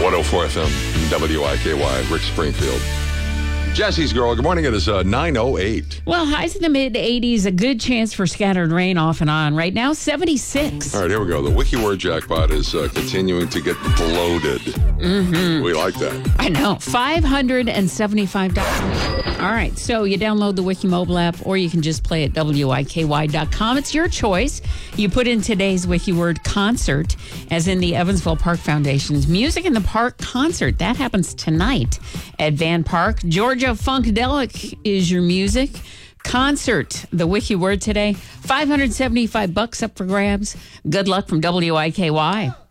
104 FM, WIKY, Rick Springfield. Jesse's Girl, good morning. It is 9:08. Well, highs in the mid-80s, a good chance for scattered rain off and on. Right now, 76. All right, here we go. The Wiki Word jackpot is continuing to get bloated. Mm-hmm. We like that. I know. $575. All right, so you download the Wiki mobile app, or you can just play at WIKY.com. It's your choice. You put in today's Wiki Word concert, as in the Evansville Park Foundation's Music in the Park concert. That happens tonight at Van Park. Georgia Funkadelic is your music concert. The Wiki Word today, $575 up for grabs. Good luck from WIKY.